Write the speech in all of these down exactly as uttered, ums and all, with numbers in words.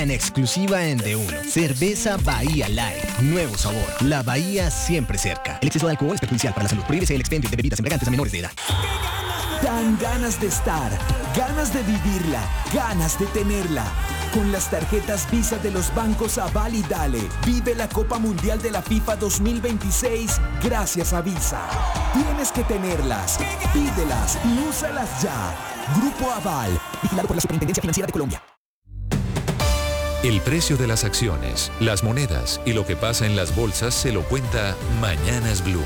En exclusiva en D uno. Cerveza Bahía Light. Nuevo sabor. La Bahía siempre cerca. El exceso de alcohol es perjudicial para la salud. Prohíbese el expendio de bebidas embriagantes a menores de edad. Dan ganas de estar, ganas de vivirla, ganas de tenerla. Con las tarjetas Visa de los bancos Aval y Dale, vive la Copa Mundial de la FIFA dos mil veintiséis gracias a Visa. Tienes que tenerlas, pídelas y úsalas ya. Grupo Aval, vigilado por la Superintendencia Financiera de Colombia. El precio de las acciones, las monedas y lo que pasa en las bolsas se lo cuenta Mañanas Blue.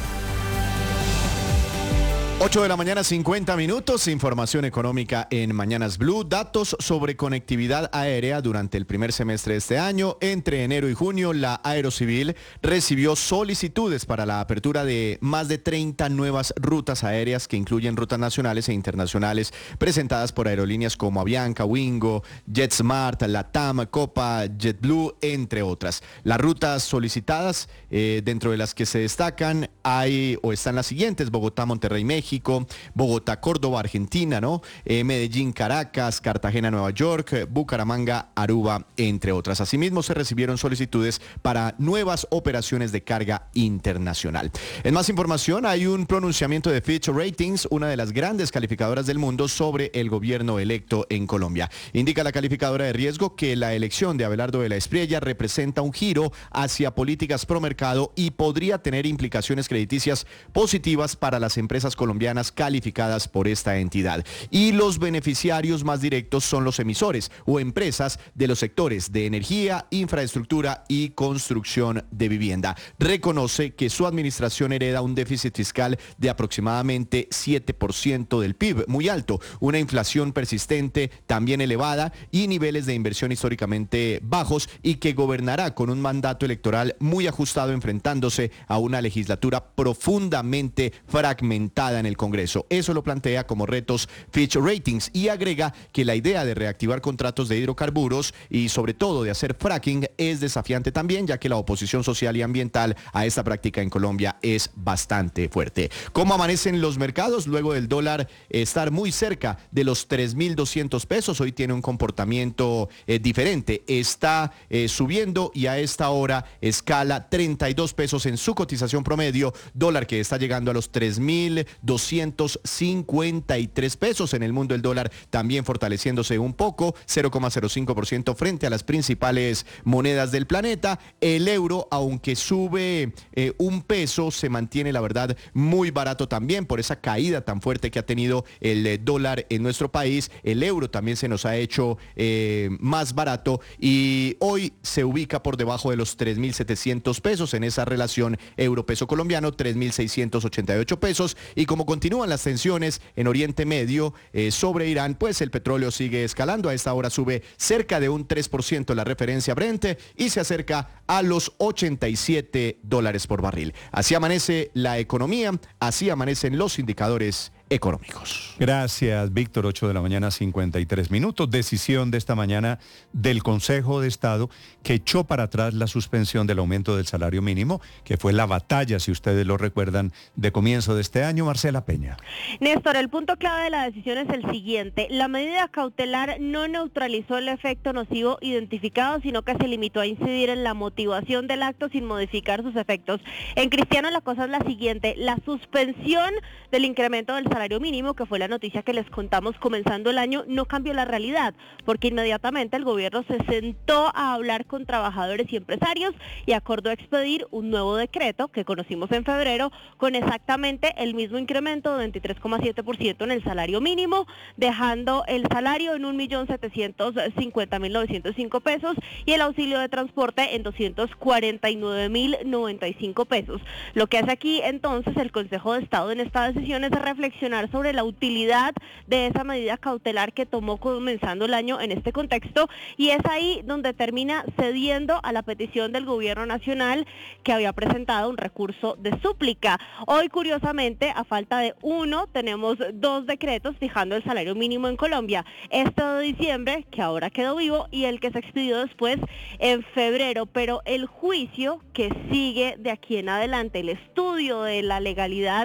ocho de la mañana, cincuenta minutos, información económica en Mañanas Blue, datos sobre conectividad aérea durante el primer semestre de este año. Entre enero y junio, la Aerocivil recibió solicitudes para la apertura de más de treinta nuevas rutas aéreas que incluyen rutas nacionales e internacionales presentadas por aerolíneas como Avianca, Wingo, JetSmart, LATAM, Copa, JetBlue, entre otras. Las rutas solicitadas, eh, dentro de las que se destacan, hay o están las siguientes: Bogotá, Monterrey, México, México, Bogotá, Córdoba, Argentina, ¿no? Eh, Medellín, Caracas, Cartagena, Nueva York, Bucaramanga, Aruba, entre otras. Asimismo, se recibieron solicitudes para nuevas operaciones de carga internacional. En más información, hay un pronunciamiento de Fitch Ratings, una de las grandes calificadoras del mundo, sobre el gobierno electo en Colombia. Indica la calificadora de riesgo que la elección de Abelardo de la Espriella representa un giro hacia políticas pro mercado y podría tener implicaciones crediticias positivas para las empresas colombianas calificadas por esta entidad. Y los beneficiarios más directos son los emisores o empresas de los sectores de energía, infraestructura y construcción de vivienda. Reconoce que su administración hereda un déficit fiscal de aproximadamente siete por ciento del P I B, muy alto, una inflación persistente también elevada y niveles de inversión históricamente bajos, y que gobernará con un mandato electoral muy ajustado, enfrentándose a una legislatura profundamente fragmentada en el Congreso. Eso lo plantea como retos Fitch Ratings, y agrega que la idea de reactivar contratos de hidrocarburos y sobre todo de hacer fracking es desafiante también, ya que la oposición social y ambiental a esta práctica en Colombia es bastante fuerte. ¿Cómo amanecen los mercados? Luego del dólar estar muy cerca de los tres mil doscientos pesos, hoy tiene un comportamiento eh, diferente. Está eh, subiendo y a esta hora escala treinta y dos pesos en su cotización promedio, dólar que está llegando a los tres mil doscientos cincuenta y tres pesos. En el mundo el dólar también fortaleciéndose un poco, cero coma cero cinco por ciento frente a las principales monedas del planeta. El euro, aunque sube eh, un peso, se mantiene, la verdad, muy barato también por esa caída tan fuerte que ha tenido el eh, dólar en nuestro país. El euro también se nos ha hecho eh, más barato y hoy se ubica por debajo de los tres mil setecientos pesos en esa relación euro-peso colombiano, tres mil seiscientos ochenta y ocho pesos. Y como continúan las tensiones en Oriente Medio eh, sobre Irán, pues el petróleo sigue escalando. A esta hora sube cerca de un tres por ciento la referencia Brent y se acerca a los ochenta y siete dólares por barril. Así amanece la economía, así amanecen los indicadores económicos. Gracias, Víctor. ocho de la mañana, cincuenta y tres minutos. Decisión de esta mañana del Consejo de Estado que echó para atrás la suspensión del aumento del salario mínimo, que fue la batalla, si ustedes lo recuerdan, de comienzo de este año. Marcela Peña. Néstor, el punto clave de la decisión es el siguiente. La medida cautelar no neutralizó el efecto nocivo identificado, sino que se limitó a incidir en la motivación del acto sin modificar sus efectos. En Cristiano la cosa es la siguiente: la suspensión del incremento del salario mínimo, que fue la noticia que les contamos comenzando el año, no cambió la realidad, porque inmediatamente el gobierno se sentó a hablar con trabajadores y empresarios y acordó expedir un nuevo decreto que conocimos en febrero con exactamente el mismo incremento de veintitrés coma siete por ciento en el salario mínimo, dejando el salario en un millón setecientos cincuenta mil novecientos cinco pesos y el auxilio de transporte en doscientos cuarenta y nueve mil noventa y cinco pesos. Lo que hace aquí entonces el Consejo de Estado en esta decisión es reflexionar sobre la utilidad de esa medida cautelar que tomó comenzando el año en este contexto, y es ahí donde termina cediendo a la petición del gobierno nacional, que había presentado un recurso de súplica. Hoy, curiosamente, a falta de uno, tenemos dos decretos fijando el salario mínimo en Colombia. Este de diciembre, que ahora quedó vivo, y el que se expidió después en febrero, pero el juicio que sigue de aquí en adelante, el estudio de la legalidad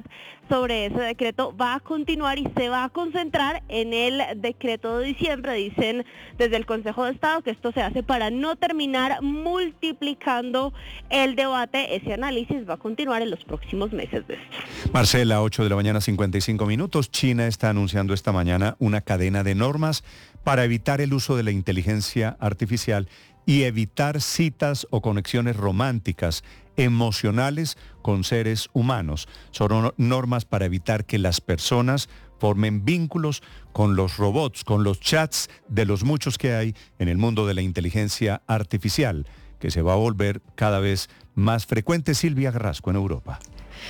sobre ese decreto va a continuar y se va a concentrar en el decreto de diciembre. Dicen desde el Consejo de Estado que esto se hace para no terminar multiplicando el debate. Ese análisis va a continuar en los próximos meses de esto. Marcela, ocho de la mañana, cincuenta y cinco minutos. China está anunciando esta mañana una cadena de normas para evitar el uso de la inteligencia artificial y evitar citas o conexiones románticas, emocionales con seres humanos. Son normas para evitar que las personas formen vínculos con los robots, con los chats de los muchos que hay en el mundo de la inteligencia artificial, que se va a volver cada vez más frecuente. Silvia Carrasco, en Europa.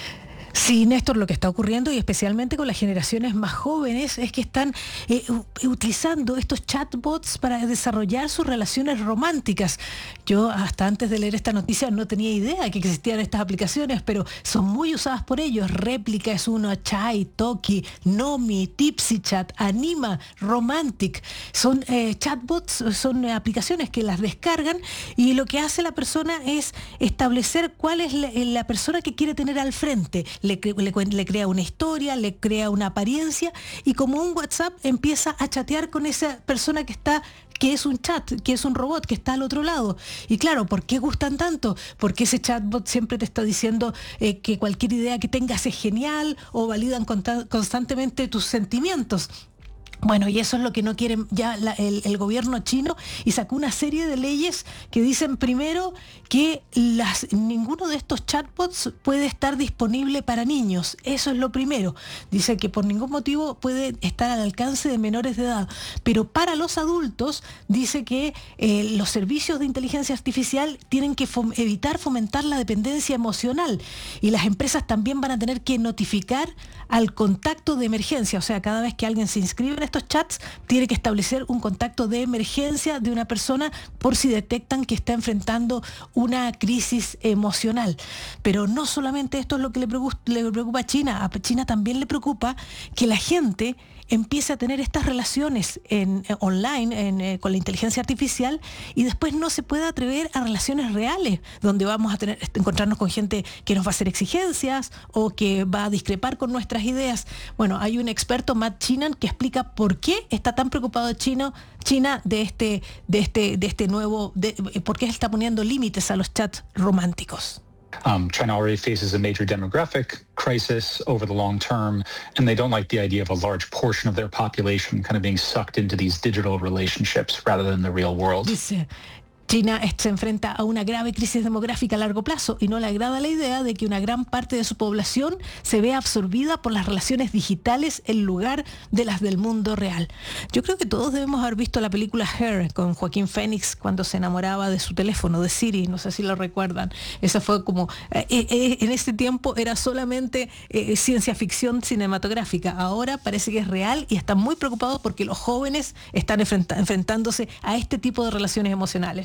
Sí, Néstor, lo que está ocurriendo, y especialmente con las generaciones más jóvenes, es que están eh, utilizando estos chatbots para desarrollar sus relaciones románticas. Yo hasta antes de leer esta noticia no tenía idea que existían estas aplicaciones, pero son muy usadas por ellos. Réplica es uno, Chai, Toki, Nomi, Tipsy Chat, Anima, Romantic. Son eh, chatbots, son eh, aplicaciones que las descargan y lo que hace la persona es establecer cuál es la, la persona que quiere tener al frente. Le, le, le crea una historia, le crea una apariencia y como un WhatsApp empieza a chatear con esa persona que está, que es un chat, que es un robot, que está al otro lado. Y claro, ¿por qué gustan tanto? Porque ese chatbot siempre te está diciendo eh, que cualquier idea que tengas es genial o validan consta- constantemente tus sentimientos. Bueno, y eso es lo que no quieren ya la, el, el gobierno chino, y sacó una serie de leyes que dicen primero que las, ninguno de estos chatbots puede estar disponible para niños. Eso es lo primero. Dice que por ningún motivo puede estar al alcance de menores de edad. Pero para los adultos dice que eh, los servicios de inteligencia artificial tienen que fom- evitar fomentar la dependencia emocional, y las empresas también van a tener que notificar al contacto de emergencia. O sea, cada vez que alguien se inscribe en estos chats, tiene que establecer un contacto de emergencia de una persona por si detectan que está enfrentando una crisis emocional. Pero no solamente esto es lo que le preocupa, le preocupa a China, a China también le preocupa que la gente empiece a tener estas relaciones en, eh, online en, eh, con la inteligencia artificial y después no se pueda atrever a relaciones reales, donde vamos a tener, encontrarnos con gente que nos va a hacer exigencias o que va a discrepar con nuestras ideas. Bueno, hay un experto, Matt Chinan, que explica por qué está tan preocupado China, China de este, de este, de este nuevo, de, por qué está poniendo límites a los chats románticos. Um, China already faces a major demographic crisis over the long term, and they don't like the idea of a large portion of their population kind of being sucked into these digital relationships rather than the real world. Dice, China se enfrenta a una grave crisis demográfica a largo plazo y no le agrada la idea de que una gran parte de su población se vea absorbida por las relaciones digitales en lugar de las del mundo real. Yo creo que todos debemos haber visto la película Her con Joaquín Phoenix cuando se enamoraba de su teléfono, de Siri, no sé si lo recuerdan. Esa fue como, eh, eh, en ese tiempo era solamente eh, ciencia ficción cinematográfica. Ahora parece que es real y están muy preocupados porque los jóvenes están enfrenta- enfrentándose a este tipo de relaciones emocionales.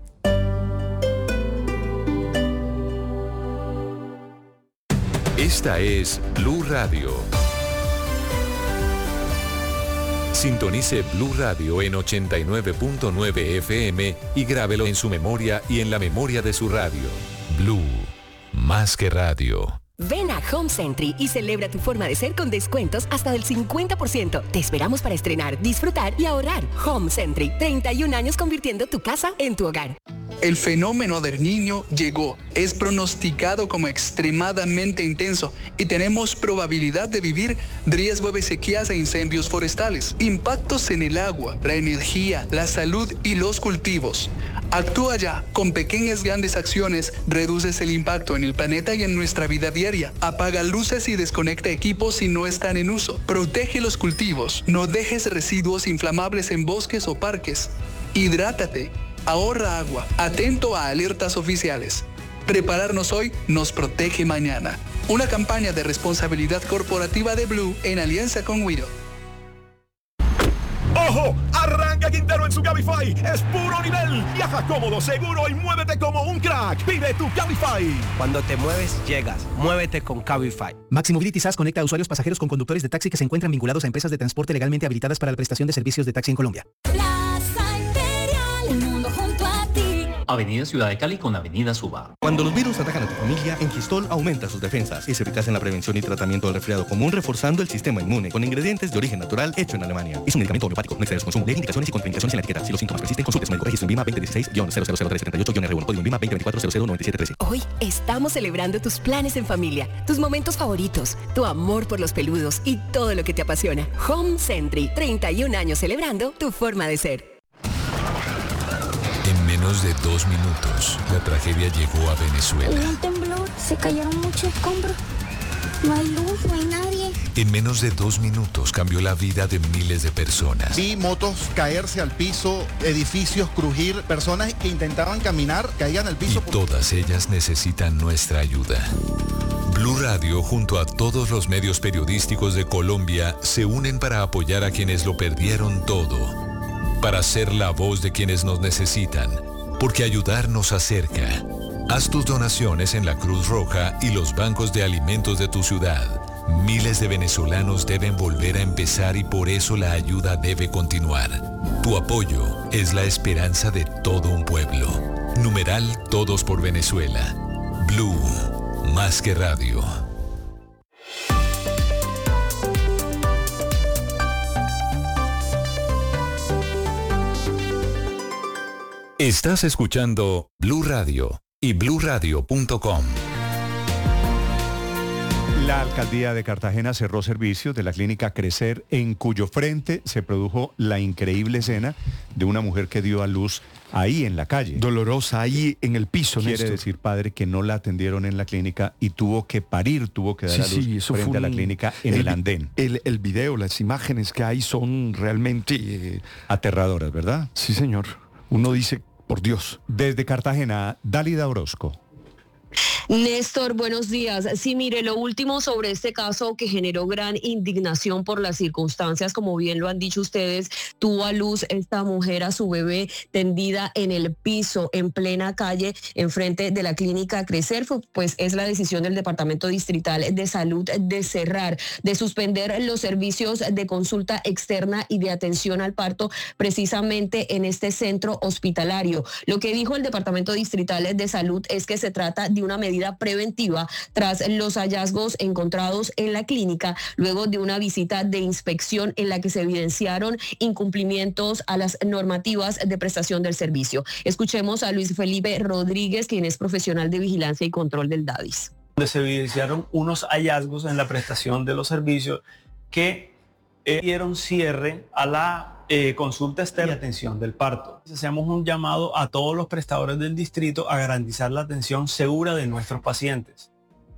Esta es Blue Radio. Sintonice Blue Radio en ochenta y nueve punto nueve F M y grábelo en su memoria y en la memoria de su radio. Blue, más que radio. Ven a Home Century y celebra tu forma de ser con descuentos hasta del cincuenta por ciento. Te esperamos para estrenar, disfrutar y ahorrar. Home Century, treinta y un años convirtiendo tu casa en tu hogar. El fenómeno del Niño llegó, es pronosticado como extremadamente intenso y tenemos probabilidad de vivir riesgo de sequías e incendios forestales, impactos en el agua, la energía, la salud y los cultivos. Actúa ya, con pequeñas grandes acciones reduces el impacto en el planeta y en nuestra vida diaria. Apaga luces y desconecta equipos si no están en uso. Protege los cultivos, no dejes residuos inflamables en bosques o parques. Hidrátate. Ahorra agua, atento a alertas oficiales. Prepararnos hoy nos protege mañana. Una campaña de responsabilidad corporativa de Blue en alianza con Wido. ¡Ojo! Arranca Quintero en su Cabify. Es puro nivel. Viaja cómodo, seguro y muévete como un crack. Vive tu Cabify. Cuando te mueves, llegas. Muévete con Cabify. Maxi Mobility S A S conecta a usuarios pasajeros con conductores de taxi que se encuentran vinculados a empresas de transporte legalmente habilitadas para la prestación de servicios de taxi en Colombia. Plaza Imperial, el mundo junto a ti. Avenida Ciudad de Cali con Avenida Suba. Cuando los virus atacan a tu familia, Engistol aumenta sus defensas. Es eficaz en la prevención y tratamiento del resfriado común, reforzando el sistema inmune con ingredientes de origen natural hecho en Alemania. Es un medicamento homeopático, no excede su consumo. Lee indicaciones y contraindicaciones en la etiqueta. Si los síntomas persisten, consulte su médico. Registro INVIMA veinte dieciséis cero cero cero tres treinta y ocho R uno. Código INVIMA veinte veinticuatro cero cero noventa y siete trece. Hoy estamos celebrando tus planes en familia, tus momentos favoritos, tu amor por los peludos y todo lo que te apasiona. Home Sentry, treinta y un años celebrando tu forma de ser. En menos de dos minutos, la tragedia llegó a Venezuela. Hubo un temblor, se cayeron muchos escombros. No hay luz, no hay nadie. En menos de dos minutos cambió la vida de miles de personas. Vi motos caerse al piso, edificios crujir, personas que intentaban caminar caían al piso. Y todas ellas necesitan nuestra ayuda. Blue Radio, junto a todos los medios periodísticos de Colombia, se unen para apoyar a quienes lo perdieron todo. Para ser la voz de quienes nos necesitan, porque ayudar nos acerca. Haz tus donaciones en la Cruz Roja y los bancos de alimentos de tu ciudad. Miles de venezolanos deben volver a empezar y por eso la ayuda debe continuar. Tu apoyo es la esperanza de todo un pueblo. Numeral Todos por Venezuela. Blue, más que radio. Estás escuchando Blue Radio y blue radio punto com. La alcaldía de Cartagena cerró servicios de la clínica Crecer, en cuyo frente se produjo la increíble escena de una mujer que dio a luz ahí en la calle. Dolorosa, ahí en el piso. Quiere Néstor. decir, padre, que no la atendieron en la clínica y tuvo que parir, tuvo que dar Sí, a luz sí, eso frente fue a la un- clínica en el, andén. El, el video, las imágenes que hay son realmente... eh, aterradoras, ¿verdad? Sí, señor. Uno dice, por Dios. Desde Cartagena, Dálida Orozco. Néstor, buenos días. Sí, mire, lo último sobre este caso que generó gran indignación por las circunstancias, como bien lo han dicho ustedes, tuvo a luz esta mujer a su bebé tendida en el piso, en plena calle, enfrente de la clínica Crecer, pues es la decisión del Departamento Distrital de Salud de cerrar, de suspender los servicios de consulta externa y de atención al parto precisamente en este centro hospitalario. Lo que dijo el Departamento Distrital de Salud es que se trata de una medida preventiva tras los hallazgos encontrados en la clínica luego de una visita de inspección en la que se evidenciaron incumplimientos a las normativas de prestación del servicio. Escuchemos a Luis Felipe Rodríguez, quien es profesional de vigilancia y control del DADIS. Donde se evidenciaron unos hallazgos en la prestación de los servicios que eh, dieron cierre a la Eh, consulta externa y atención del parto. Hacemos un llamado a todos los prestadores del distrito a garantizar la atención segura de nuestros pacientes.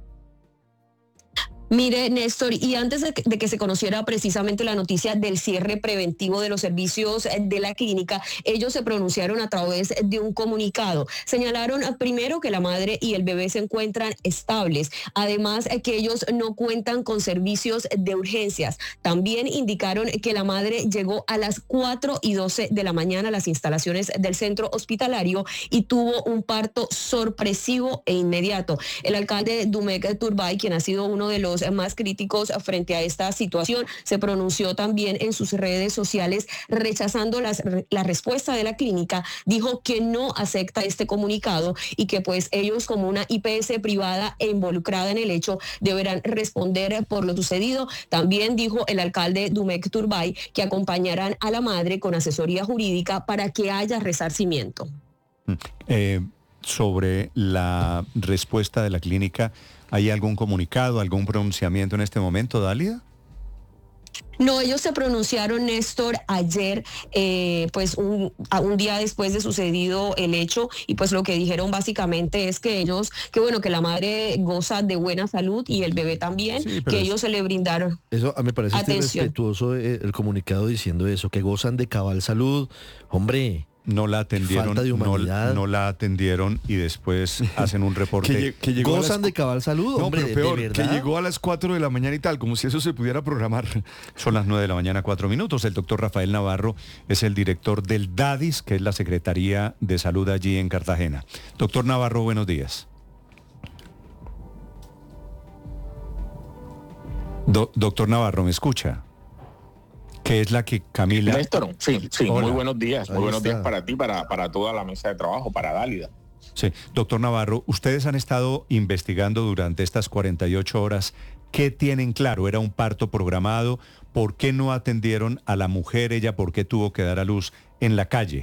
Mire, Néstor, y antes de que, de que se conociera precisamente la noticia del cierre preventivo de los servicios de la clínica, ellos se pronunciaron a través de un comunicado. Señalaron primero que la madre y el bebé se encuentran estables, además que ellos no cuentan con servicios de urgencias. También indicaron que la madre llegó a las cuatro y doce de la mañana a las instalaciones del centro hospitalario y tuvo un parto sorpresivo e inmediato. El alcalde Dumek Turbay, quien ha sido uno de los más críticos frente a esta situación, se pronunció también en sus redes sociales rechazando las, la respuesta de la clínica. Dijo que no acepta este comunicado y que pues ellos, como una I P S privada e involucrada en el hecho, deberán responder por lo sucedido. También dijo el alcalde Dumek Turbay que acompañarán a la madre con asesoría jurídica para que haya resarcimiento. Eh, sobre la respuesta de la clínica, ¿hay algún comunicado, algún pronunciamiento en este momento, Dálida? No, ellos se pronunciaron, Néstor, ayer, eh, pues un, a un día después de sucedido el hecho, y pues lo que dijeron básicamente es que ellos, que bueno, que la madre goza de buena salud y el bebé también, Sí, que es- ellos se le brindaron Eso a mí me parece este atención. respetuoso eh, el comunicado diciendo eso, que gozan de cabal salud. Hombre, no la atendieron, falta de no, humanidad. no la atendieron y después hacen un reporte. Que lle- que llegó a las Gozan de cabal salud, No, hombre, pero de peor, que verdad. llegó a las cuatro de la mañana y tal, como si eso se pudiera programar. Son las nueve de la mañana, cuatro minutos. El doctor Rafael Navarro es el director del DADIS, que es la Secretaría de Salud allí en Cartagena. Doctor Navarro, buenos días. Do- doctor Navarro, ¿me escucha? que es la que Camila... Néstor, sí, sí, Hola. muy buenos días, muy Ahí buenos está. días para ti, para, para toda la mesa de trabajo, para Dálida. Sí, doctor Navarro, ustedes han estado investigando durante estas cuarenta y ocho horas. ¿Qué tienen claro? ¿Era un parto programado? ¿Por qué no atendieron a la mujer? ¿Ella por qué tuvo que dar a luz en la calle?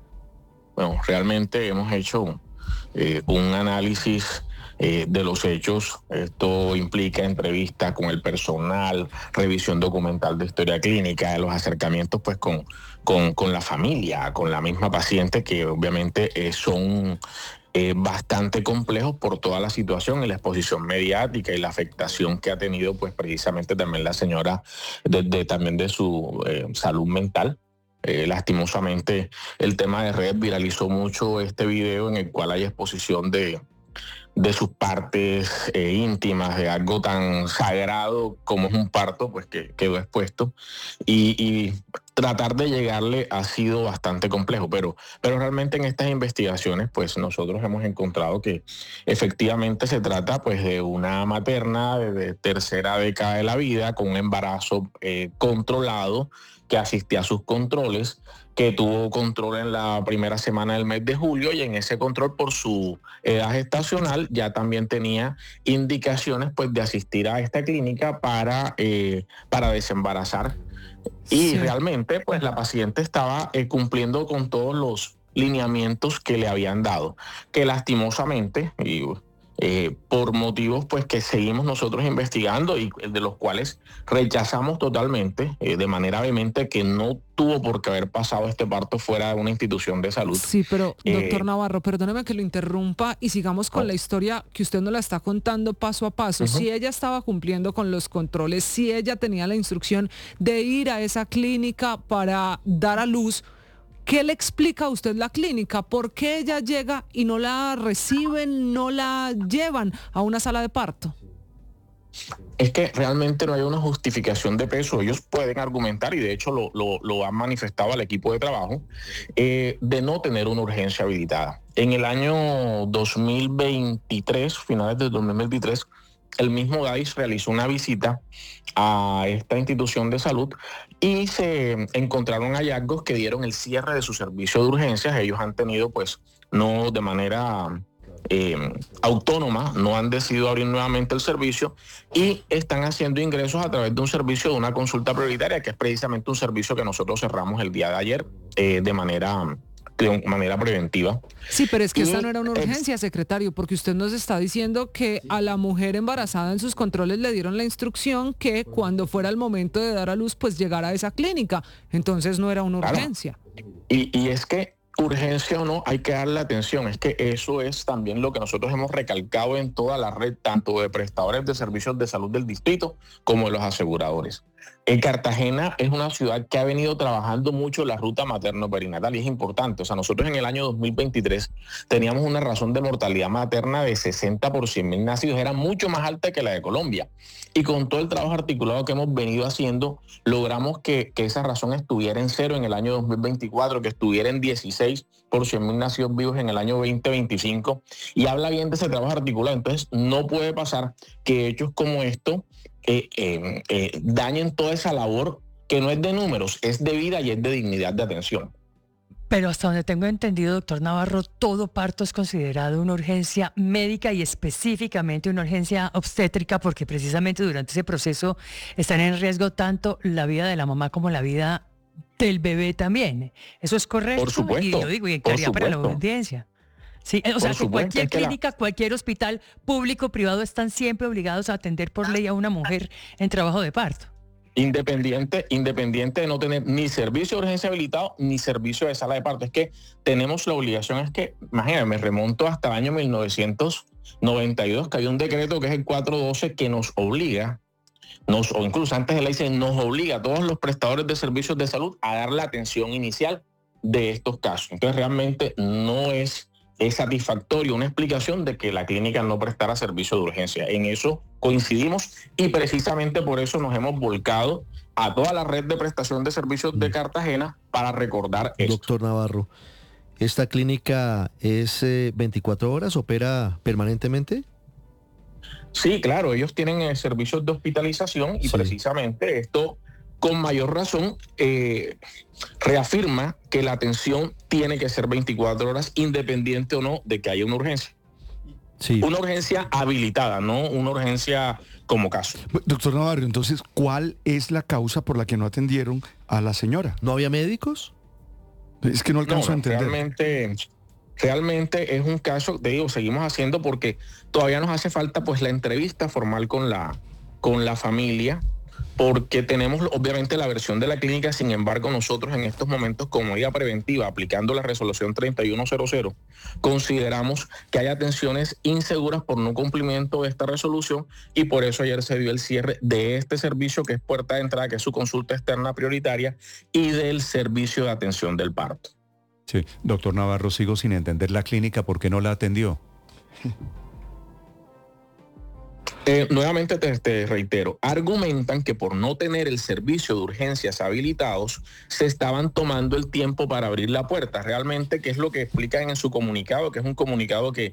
Bueno, realmente hemos hecho eh, un análisis eh, de los hechos. Esto implica entrevista con el personal, revisión documental de historia clínica, los acercamientos pues con, con, con la familia, con la misma paciente, que obviamente eh, son eh, bastante complejos por toda la situación y la exposición mediática y la afectación que ha tenido pues precisamente también la señora de, de, también de su eh, salud mental. Eh, lastimosamente el tema de redes viralizó mucho este video en el cual hay exposición de, de sus partes eh, íntimas, de algo tan sagrado como es un parto, pues que quedó expuesto, y, y tratar de llegarle ha sido bastante complejo, pero, pero realmente en estas investigaciones pues nosotros hemos encontrado que efectivamente se trata pues de una materna de, de tercera década de la vida con un embarazo eh, controlado, que asistía a sus controles, que tuvo control en la primera semana del mes de julio, y en ese control por su edad gestacional ya también tenía indicaciones pues de asistir a esta clínica para, eh, para desembarazar. Y sí, realmente pues la paciente estaba eh, cumpliendo con todos los lineamientos que le habían dado, que lastimosamente, y Eh, por motivos pues que seguimos nosotros investigando y de los cuales rechazamos totalmente, eh, de manera vehemente, que no tuvo por qué haber pasado este parto fuera de una institución de salud. Sí, pero doctor Eh, Navarro, perdóneme que lo interrumpa y sigamos con oh. la historia que usted nos la está contando paso a paso. Uh-huh. Si ella estaba cumpliendo con los controles, si ella tenía la instrucción de ir a esa clínica para dar a luz, ¿qué le explica a usted la clínica? ¿Por qué ella llega y no la reciben, no la llevan a una sala de parto? Es que realmente no hay una justificación de peso. Ellos pueden argumentar, y de hecho lo, lo, lo han manifestado al equipo de trabajo, eh, de no tener una urgencia habilitada. En el año dos mil veintitrés, finales del dos mil veintitrés, el mismo D A I S realizó una visita a esta institución de salud y se encontraron hallazgos que dieron el cierre de su servicio de urgencias. Ellos han tenido, pues, no de manera eh, autónoma, no han decidido abrir nuevamente el servicio y están haciendo ingresos a través de un servicio de una consulta prioritaria, que es precisamente un servicio que nosotros cerramos el día de ayer eh, de manera... de manera preventiva. Sí, pero es que y esta no era una urgencia, secretario, porque usted nos está diciendo que a la mujer embarazada en sus controles le dieron la instrucción que cuando fuera el momento de dar a luz, pues llegara a esa clínica. Entonces no era una Claro. urgencia. Y, y es que urgencia o no, hay que darle atención. Es que eso es también lo que nosotros hemos recalcado en toda la red, tanto de prestadores de servicios de salud del distrito como de los aseguradores. En Cartagena es una ciudad que ha venido trabajando mucho la ruta materno-perinatal y es importante. O sea, nosotros en el año dos mil veintitrés teníamos una razón de mortalidad materna de sesenta por cien mil nacidos. Era mucho más alta que la de Colombia. Y con todo el trabajo articulado que hemos venido haciendo, logramos que, que esa razón estuviera en cero en el año dos mil veinticuatro, que estuviera en dieciséis por cien mil nacidos vivos en el año veinte veinticinco. Y habla bien de ese trabajo articulado. Entonces, no puede pasar que hechos como esto Eh, eh, eh, dañen toda esa labor que no es de números, es de vida y es de dignidad de atención. Pero hasta donde tengo entendido, doctor Navarro, todo parto es considerado una urgencia médica y específicamente una urgencia obstétrica, porque precisamente durante ese proceso están en riesgo tanto la vida de la mamá como la vida del bebé también. ¿Eso es correcto? Por supuesto, Y lo digo y por claridad para la supuesto. audiencia. Sí, o Por sea, que supuesto, cualquier es que la- clínica, cualquier hospital público o privado están siempre obligados a atender por ley a una mujer en trabajo de parto. Independiente, independiente de no tener ni servicio de urgencia habilitado ni servicio de sala de parto. Es que tenemos la obligación, es que, imagínate, me remonto hasta el año mil novecientos noventa y dos, que había un decreto que es el cuatrocientos doce que nos obliga, nos, o incluso antes de la ley, nos obliga a todos los prestadores de servicios de salud a dar la atención inicial de estos casos. Entonces realmente no es... es satisfactorio una explicación de que la clínica no prestara servicio de urgencia. En eso coincidimos y precisamente por eso nos hemos volcado a toda la red de prestación de servicios de Cartagena para recordar esto. Doctor Navarro, ¿esta clínica es eh, veinticuatro horas, opera permanentemente? Sí, claro, ellos tienen eh, servicios de hospitalización y Sí. precisamente esto con mayor razón eh, reafirma que la atención tiene que ser veinticuatro horas, independiente o no de que haya una urgencia. Sí. Una urgencia habilitada, no una urgencia como caso. Doctor Navarro, entonces, ¿cuál es la causa por la que no atendieron a la señora? ¿No había médicos? Es que no alcanzo no, a entender. Realmente, realmente es un caso, te digo, seguimos haciendo porque todavía nos hace falta pues la entrevista formal con la, con la familia, porque tenemos obviamente la versión de la clínica. Sin embargo, nosotros en estos momentos, como medida preventiva, aplicando la resolución treinta y uno cero cero, consideramos que hay atenciones inseguras por no cumplimiento de esta resolución, y por eso ayer se dio el cierre de este servicio, que es puerta de entrada, que es su consulta externa prioritaria, y del servicio de atención del parto. Sí, doctor Navarro, sigo sin entender la clínica, ¿por qué no la atendió? Eh, nuevamente te, te reitero, argumentan que por no tener el servicio de urgencias habilitados, se estaban tomando el tiempo para abrir la puerta. Realmente, ¿qué es lo que explican en su comunicado? Que es un comunicado que,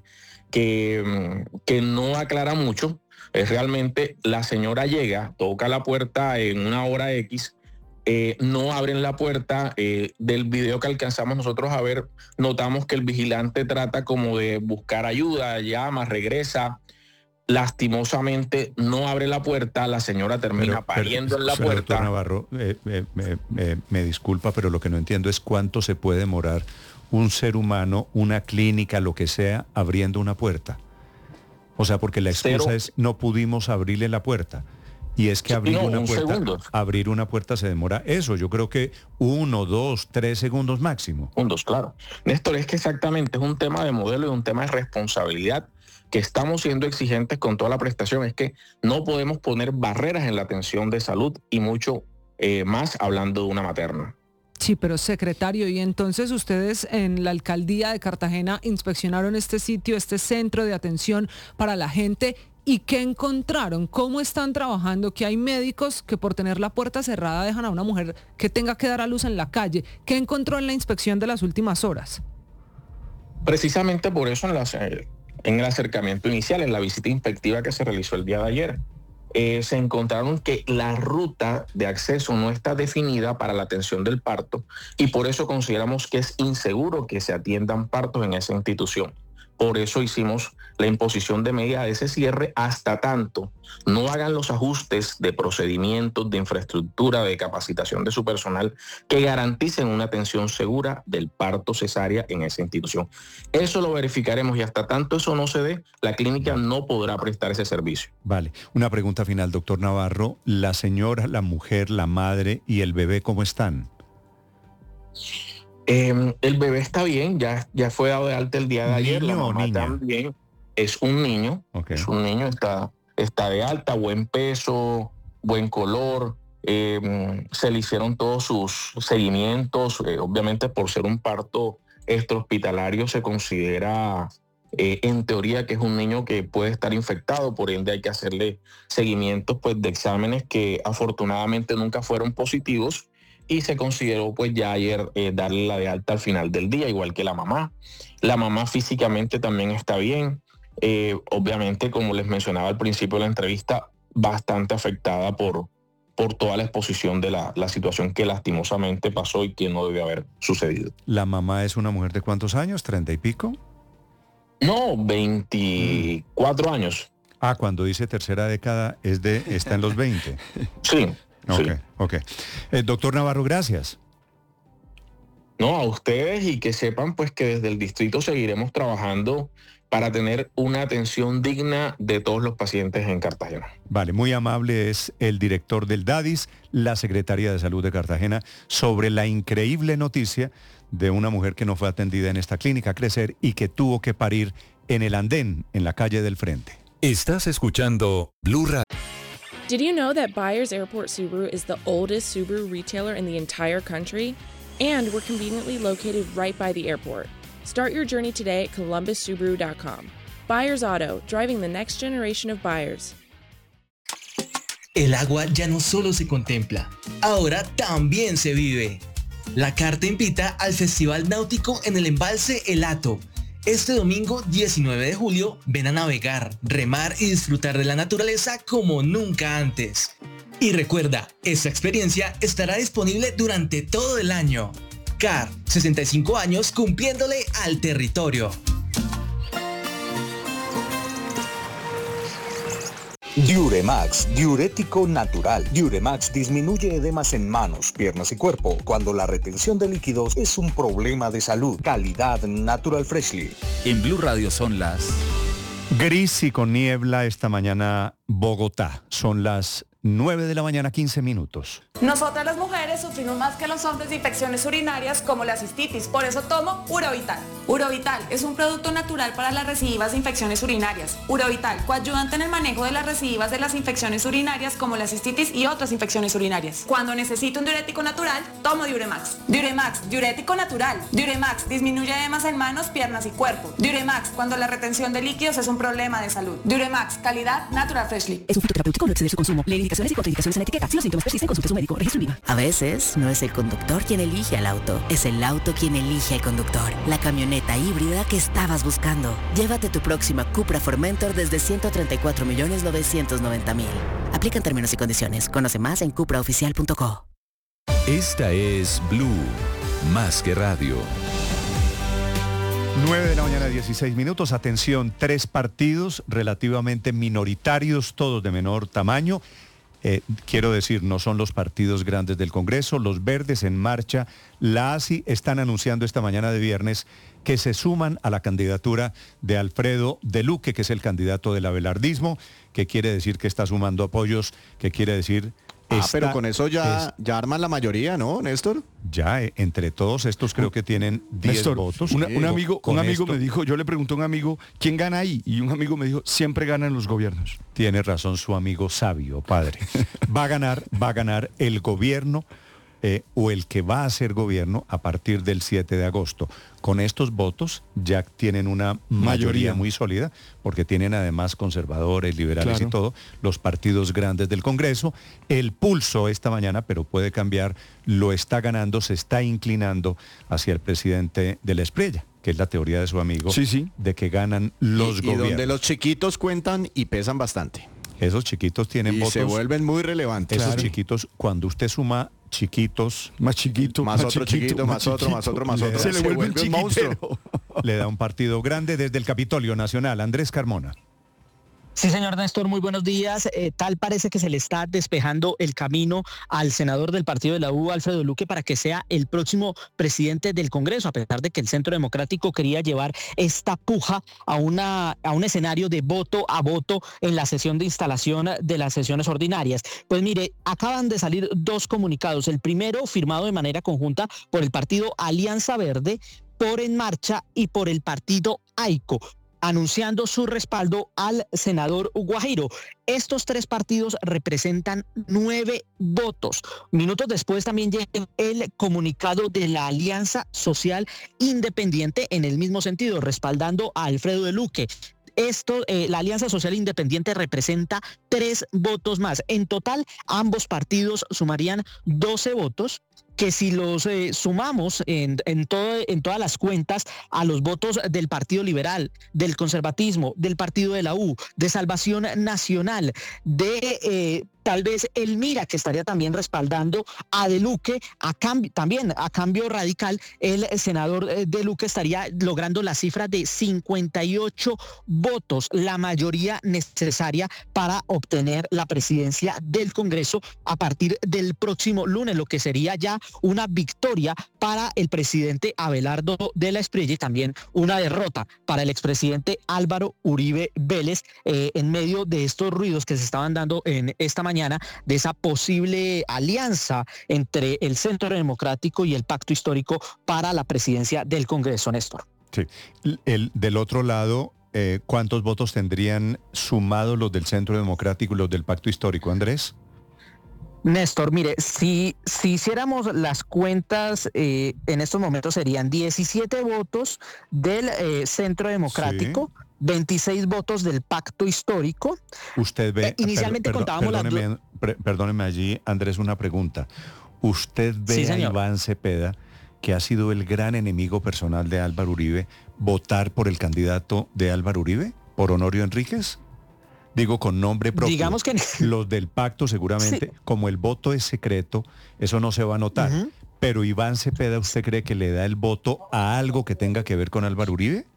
que, que no aclara mucho. Es realmente la señora llega, toca la puerta en una hora X, eh, no abren la puerta. Eh, del video que alcanzamos nosotros a ver, notamos que el vigilante trata como de buscar ayuda, llama, regresa. Lastimosamente no abre la puerta, la señora termina pero, pariendo pero, en la puerta. Doctor Navarro, eh, eh, eh, eh, me disculpa, pero lo que no entiendo es cuánto se puede demorar un ser humano, una clínica, lo que sea, abriendo una puerta. O sea, porque la excusa Cero. es no pudimos abrirle la puerta. Y es que abrir no, una un puerta, segundo. abrir una puerta se demora eso. Yo creo que uno, dos, tres segundos máximo. Segundos, claro. Néstor, es que exactamente es un tema de modelo y un tema de responsabilidad, que estamos siendo exigentes con toda la prestación. Es que no podemos poner barreras en la atención de salud, y mucho eh, más hablando de una materna. Sí, pero secretario, y entonces ustedes en la alcaldía de Cartagena inspeccionaron este sitio, este centro de atención para la gente, ¿y qué encontraron? ¿Cómo están trabajando? Que hay médicos que por tener la puerta cerrada dejan a una mujer que tenga que dar a luz en la calle. ¿Qué encontró en la inspección de las últimas horas? Precisamente por eso en las... Eh, En el acercamiento inicial, en la visita inspectiva que se realizó el día de ayer, eh, se encontraron que la ruta de acceso no está definida para la atención del parto, y por eso consideramos que es inseguro que se atiendan partos en esa institución. Por eso hicimos la imposición de medida de ese cierre hasta tanto no hagan los ajustes de procedimientos, de infraestructura, de capacitación de su personal que garanticen una atención segura del parto cesárea en esa institución. Eso lo verificaremos, y hasta tanto eso no se dé, la clínica no podrá prestar ese servicio. Vale. Una pregunta final, doctor Navarro. ¿La señora, la mujer, la madre y el bebé cómo están? Eh, el bebé está bien, ya, ya fue dado de alta el día de ayer. La mamá también es un niño, okay. es un niño, está, está de alta, buen peso, buen color. Eh, se le hicieron todos sus seguimientos. Eh, obviamente, por ser un parto extrahospitalario, se considera eh, en teoría que es un niño que puede estar infectado, por ende hay que hacerle seguimientos pues, de exámenes que afortunadamente nunca fueron positivos. Y se consideró pues ya ayer eh, darle la de alta al final del día, igual que la mamá. La mamá físicamente también está bien. Eh, obviamente, como les mencionaba al principio de la entrevista, bastante afectada por, por toda la exposición de la, la situación que lastimosamente pasó y que no debe haber sucedido. ¿La mamá es una mujer de cuántos años? ¿Treinta y pico? No, veinticuatro mm. años. Ah, cuando dice tercera década, es de está en los veinte. Sí. Ok, sí. ok. Eh, doctor Navarro, gracias. No, a ustedes, y que sepan pues que desde el distrito seguiremos trabajando para tener una atención digna de todos los pacientes en Cartagena. Vale, muy amable es el director del DADIS, la Secretaría de Salud de Cartagena, sobre la increíble noticia de una mujer que no fue atendida en esta clínica Crecer y que tuvo que parir en el andén, en la calle del frente. Estás escuchando Blue Radio. Did you know that Byers Airport Subaru is the oldest Subaru retailer in the entire country? And we're conveniently located right by the airport. Start your journey today at columbus subaru dot com. Byers Auto, driving the next generation of buyers. El agua ya no solo se contempla, ahora también se vive. La carta invita al Festival Náutico en el embalse El Hato. Este domingo diecinueve de julio, ven a navegar, remar y disfrutar de la naturaleza como nunca antes. Y recuerda, esta experiencia estará disponible durante todo el año. C A R, sesenta y cinco años cumpliéndole al territorio. Diuremax, diurético natural. Diuremax disminuye edemas en manos, piernas y cuerpo cuando la retención de líquidos es un problema de salud. Calidad Natural Freshly. En Blue Radio son las... Gris y con niebla esta mañana Bogotá. Son las nueve de la mañana, quince minutos. Nosotras las mujeres sufrimos más que los hombres de infecciones urinarias como la cistitis, por eso tomo Urovital. Urovital es un producto natural para las recidivas de infecciones urinarias. Urovital, coayudante en el manejo de las recidivas de las infecciones urinarias como la cistitis y otras infecciones urinarias. Cuando necesito un diurético natural, tomo Diuremax. Diuremax, diurético natural. Diuremax disminuye edemas en manos, piernas y cuerpo. Diuremax, cuando la retención de líquidos es un problema de salud. Diuremax, calidad Natural Freshly. Es un fitoterapéutico, no exceder su consumo. Lee indicaciones y contraindicaciones en la etiqueta. Si los síntomas persisten, consulte a su médico. Registro INVIMA. A veces no es el conductor quien elige al auto, es el auto quien elige al conductor. La camioneta híbrida que estabas buscando. Llévate tu próxima Cupra Formentor desde ciento treinta y cuatro millones novecientos noventa mil. Aplican términos y condiciones. Conoce más en cupra oficial punto co. Esta es Blue, más que radio. nueve de la mañana, dieciséis minutos. Atención, tres partidos relativamente minoritarios, todos de menor tamaño. Eh, quiero decir, no son los partidos grandes del Congreso. Los verdes en marcha, la A S I, están anunciando esta mañana de viernes que se suman a la candidatura de Alfredo de Luque, que es el candidato del abelardismo, que quiere decir que está sumando apoyos, que quiere decir... Ah, Esta, pero con eso ya, es, ya arman la mayoría, ¿no, Néstor? Ya, eh, entre todos estos creo que tienen diez Néstor, votos. Una, un amigo, con un amigo esto, me dijo, yo le pregunté a un amigo, ¿quién gana ahí? Y un amigo me dijo, siempre ganan los gobiernos. Tiene razón su amigo sabio, padre. Va a ganar, va a ganar el gobierno eh, o el que va a ser gobierno a partir del siete de agosto. Con estos votos ya tienen una mayoría, mayoría muy sólida, porque tienen además conservadores, liberales claro. y todo, los partidos grandes del Congreso. El pulso esta mañana, pero puede cambiar, lo está ganando, se está inclinando hacia el presidente de la Espriella, que es la teoría de su amigo, sí, sí. de que ganan los y, gobiernos. Y donde los chiquitos cuentan y pesan bastante. Esos chiquitos tienen y votos. se vuelven muy relevantes. Esos claro. chiquitos, cuando usted suma chiquitos, más chiquito, más, más otro chiquito, chiquito más, más otro, más otro, más otro, se, se le vuelve, vuelve un monstruo. Le da un partido grande desde el Capitolio Nacional. Andrés Carmona. Sí, señor Néstor, muy buenos días. Eh, tal parece que se le está despejando el camino al senador del partido de la U, Alfredo Luque, para que sea el próximo presidente del Congreso, a pesar de que el Centro Democrático quería llevar esta puja a, una, a un escenario de voto a voto en la sesión de instalación de las sesiones ordinarias. Pues mire, acaban de salir dos comunicados. El primero firmado de manera conjunta por el partido Alianza Verde, por En Marcha y por el partido AICO, anunciando su respaldo al senador Guajiro. Estos tres partidos representan nueve votos. Minutos después también llega el comunicado de la Alianza Social Independiente en el mismo sentido, respaldando a Alfredo de Luque. Esto, eh, la Alianza Social Independiente representa tres votos más. En total, ambos partidos sumarían doce votos, que si los eh, sumamos en, en, todo, en todas las cuentas a los votos del Partido Liberal, del Conservatismo, del Partido de la U, de Salvación Nacional, de eh, tal vez el Mira, que estaría también respaldando a De Luque, a cambio, también a Cambio Radical, el senador De Luque estaría logrando la cifra de cincuenta y ocho votos, la mayoría necesaria para obtener la presidencia del Congreso a partir del próximo lunes, lo que sería ya una victoria para el presidente Abelardo de la Espriella y también una derrota para el expresidente Álvaro Uribe Vélez eh, en medio de estos ruidos que se estaban dando en esta mañana de esa posible alianza entre el Centro Democrático y el Pacto Histórico para la presidencia del Congreso, Néstor. Sí, el, del otro lado, eh, ¿cuántos votos tendrían sumados los del Centro Democrático y los del Pacto Histórico, Andrés? Néstor, mire, si, si hiciéramos las cuentas eh, en estos momentos serían diecisiete votos del eh, Centro Democrático, sí. veintiséis votos del Pacto Histórico. Usted ve, eh, inicialmente per, contábamos perdóneme, las... Per, perdóneme allí, Andrés, una pregunta. ¿Usted ve sí, a Iván Cepeda, que ha sido el gran enemigo personal de Álvaro Uribe, votar por el candidato de Álvaro Uribe, por Honorio Enríquez? Digo con nombre propio. Digamos que los del pacto seguramente, sí. Como el voto es secreto, eso no se va a notar. Uh-huh. Pero Iván Cepeda, ¿usted cree que le da el voto a algo que tenga que ver con Álvaro Uribe?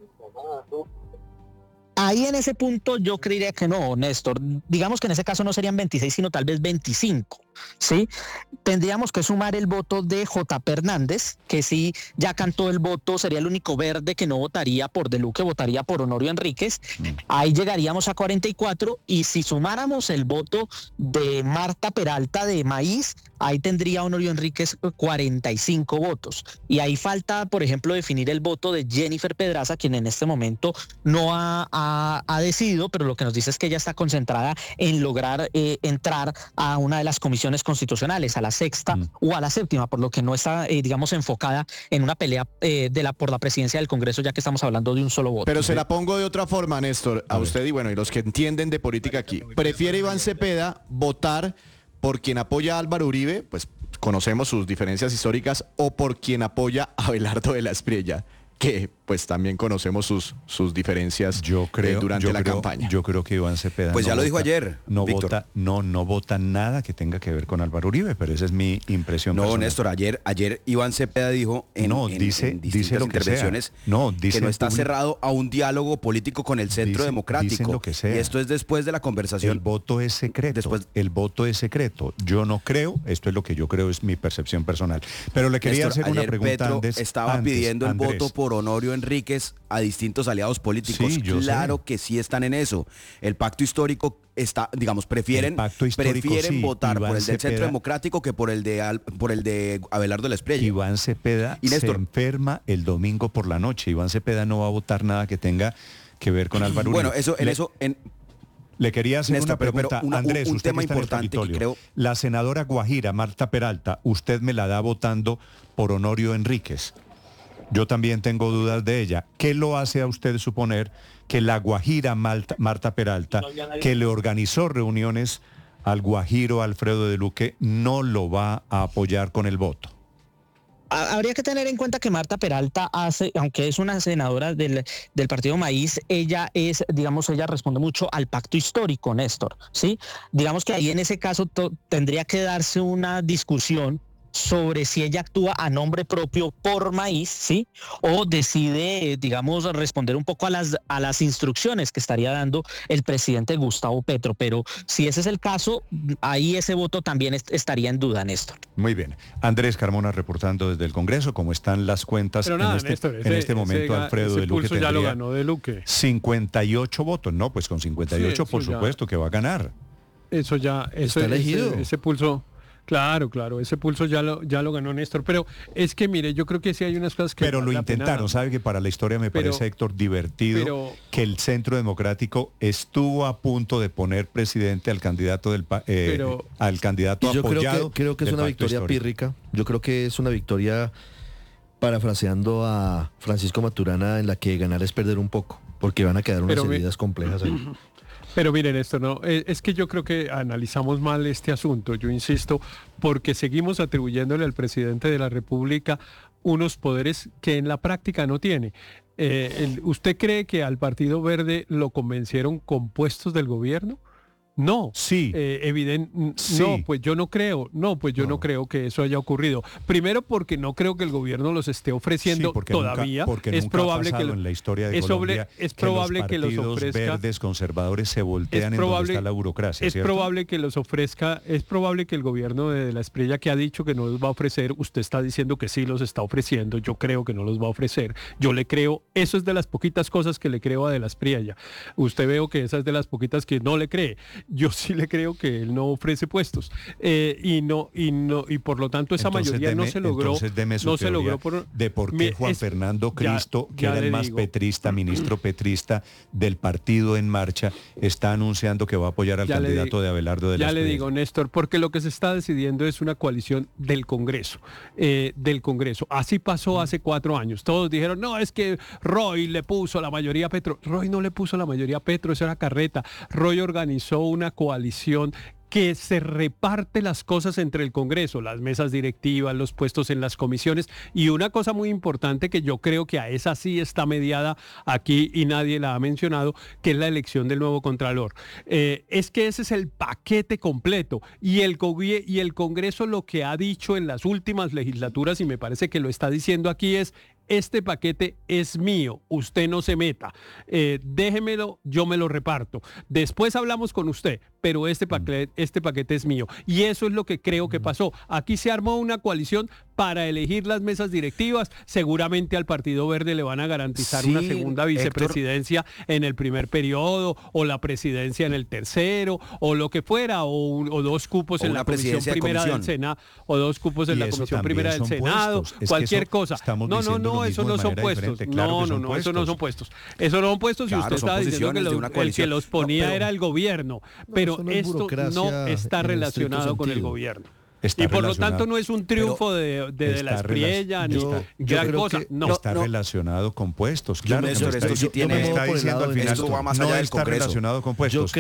Ahí en ese punto yo creería que no, Néstor. Digamos que en ese caso no serían veintiséis, sino tal vez veinticinco, ¿sí? Tendríamos que sumar el voto de J P Hernández, que sí ya cantó el voto, sería el único verde que no votaría por De Luque, votaría por Honorio Enríquez. Mm. Ahí llegaríamos a cuarenta y cuatro, y si sumáramos el voto de Marta Peralta de Maíz, ahí tendría Honorio Enríquez cuarenta y cinco votos. Y ahí falta, por ejemplo, definir el voto de Jennifer Pedraza, quien en este momento no ha, ha, ha decidido, pero lo que nos dice es que ella está concentrada en lograr eh, entrar a una de las comisiones constitucionales, a la sexta mm. o a la séptima, por lo que no está, eh, digamos, enfocada en una pelea eh, de la, por la presidencia del Congreso, ya que estamos hablando de un solo voto. Pero se la pongo de otra forma, Néstor, a, a usted y bueno, y los que entienden de política aquí. ¿Prefiere Iván Cepeda votar por quien apoya a Álvaro Uribe, pues conocemos sus diferencias históricas, o por quien apoya a Abelardo de la Espriella, que pues también conocemos sus, sus diferencias yo creo, eh, durante yo la creo, campaña? Yo creo que Iván Cepeda Pues no ya lo vota, dijo ayer, no Víctor. vota, no, no vota nada que tenga que ver con Álvaro Uribe, pero esa es mi impresión No, personal. Néstor, ayer, ayer Iván Cepeda dijo en, no, en, dice, en dice lo que intervenciones sea. No, dice que no está público, cerrado a un diálogo político con el Centro dice, Democrático. Lo que sea. Y esto es después de la conversación. El voto es secreto. Después, el voto es secreto. Yo no creo, esto es lo que yo creo, es mi percepción personal. Pero le quería Néstor, hacer una ayer pregunta Petro antes, estaba antes, pidiendo el Andrés. voto por Honorio Enríquez a distintos aliados políticos. Sí, yo claro sé. que sí están en eso. El pacto histórico está, digamos, prefieren, prefieren sí. votar Iván por el del Cepeda, Centro Democrático que por el de Al, por el de Abelardo de la Espriella. Iván Cepeda y Néstor, se enferma el domingo por la noche. Iván Cepeda no va a votar nada que tenga que ver con Álvaro Uribe. Bueno, eso, en le, eso, en, le quería hacer Néstor, una pregunta, pero, pero una, Andrés, un, un usted tema que está importante en el que creo. La senadora Guajira, Marta Peralta, usted me la da votando por Honorio Enríquez. Yo también tengo dudas de ella. ¿Qué lo hace a usted suponer que la Guajira Marta, Marta Peralta, que le organizó reuniones al guajiro Alfredo de Luque, no lo va a apoyar con el voto? Habría que tener en cuenta que Marta Peralta hace, aunque es una senadora del, del Partido Maíz, ella es, digamos, ella responde mucho al pacto histórico, Néstor, ¿sí? Digamos que ahí en ese caso to, tendría que darse una discusión sobre si ella actúa a nombre propio por Maíz, ¿sí? O decide, digamos, responder un poco a las, a las instrucciones que estaría dando el presidente Gustavo Petro. Pero si ese es el caso, ahí ese voto también est- estaría en duda, Néstor. Muy bien. Andrés Carmona reportando desde el Congreso cómo están las cuentas. Pero nada, en, este, Néstor, ese, en este momento ese, Alfredo ese de Luque pulso ya lo ganó de Luque. cincuenta y ocho votos. No, pues con cincuenta y ocho sí, por supuesto ya, que va a ganar. Eso ya, eso, está elegido. Ese, ese pulso... Claro, claro, ese pulso ya lo, ya lo ganó Néstor, pero es que mire, yo creo que sí hay unas cosas que... Pero lo intentaron, pena. ¿Sabe que para la historia me pero, parece, Héctor, divertido pero, que el Centro Democrático estuvo a punto de poner presidente al candidato del eh, pero, al candidato yo apoyado? Creo que, creo que es una victoria histórico. pírrica, yo creo que es una victoria, parafraseando a Francisco Maturana, en la que ganar es perder un poco, porque van a quedar unas pero heridas me, complejas ahí. Pero miren esto, no, es que yo creo que analizamos mal este asunto, yo insisto, porque seguimos atribuyéndole al presidente de la República unos poderes que en la práctica no tiene. Eh, el, ¿Usted cree que al Partido Verde lo convencieron con puestos del gobierno? No, sí, eh, evidente, sí. no, pues yo no creo, no, pues yo no. no creo que eso haya ocurrido. Primero porque no creo que el gobierno los esté ofreciendo sí, todavía. Nunca, porque es nunca probable ha que lo, en la historia de es, Colombia sobre, es probable que los, que los ofrezca. Verdes conservadores se voltean en donde está la burocracia. Es ¿cierto? probable que los ofrezca, es probable que el gobierno de la Espriella, que ha dicho que no los va a ofrecer, usted está diciendo que sí los está ofreciendo. Yo creo que no los va a ofrecer. Yo le creo, eso es de las poquitas cosas que le creo a de la Espriella. Usted veo que esa es de las poquitas que no le cree. Yo sí le creo que él no ofrece puestos eh, y no y no y por lo tanto esa entonces mayoría deme, no se logró no se logró por de por qué Juan es, Fernando Cristo ya, que ya era el más digo. petrista, ministro petrista del partido En Marcha, está anunciando que va a apoyar al ya candidato digo, de Abelardo de la Ya Espriella. le digo, Néstor, porque lo que se está decidiendo es una coalición del Congreso, eh, del Congreso. Así pasó hace cuatro años. Todos dijeron, no, es que Roy le puso la mayoría a Petro. Roy no le puso la mayoría a Petro, eso era carreta. Roy organizó una coalición que se reparte las cosas entre el Congreso, las mesas directivas, los puestos en las comisiones, y una cosa muy importante que yo creo que a esa sí está mediada aquí y nadie la ha mencionado, que es la elección del nuevo Contralor. Eh, es que ese es el paquete completo, y el, y el Congreso lo que ha dicho en las últimas legislaturas, y me parece que lo está diciendo aquí, es: este paquete es mío, usted no se meta, eh, déjemelo, yo me lo reparto. Después hablamos con usted, pero este paquete, este paquete es mío. Y eso es lo que creo que pasó. Aquí se armó una coalición para elegir las mesas directivas. Seguramente al Partido Verde le van a garantizar sí, una segunda vicepresidencia Héctor. en el primer periodo, o la presidencia en el tercero, o lo que fuera, o, un, o dos cupos o en la comisión primera del Senado, o dos cupos en y la comisión primera del Senado, cualquier cosa. No, no, no. Eso no son puestos. Claro no, no, no, puestos. eso no son puestos. Eso no son puestos claro, y usted estaba diciendo que lo, el que los ponía no, pero, era el gobierno. Pero no, esto no está relacionado con el gobierno. Está y por lo tanto no es un triunfo de, de, de la espriella ni gran cosa. No, está no. relacionado con puestos. Claro, Néstor, esto sí tiene, está diciendo al final, no está relacionado con puestos.